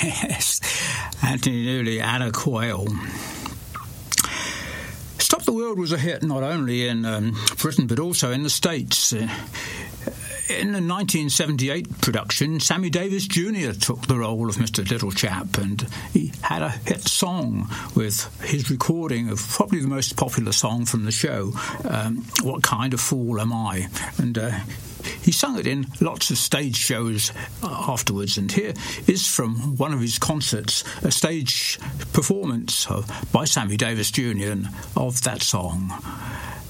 Yes, Anthony Newley, Anna Quayle. Stop the World was a hit not only in Britain but also in the States. In the 1978 production, Sammy Davis Jr. took the role of Mr. Little Chap, and he had a hit song with his recording of probably the most popular song from the show, What Kind of Fool Am I? And he sung it in lots of stage shows afterwards, and here is from one of his concerts, a stage performance by Sammy Davis Jr. of that song.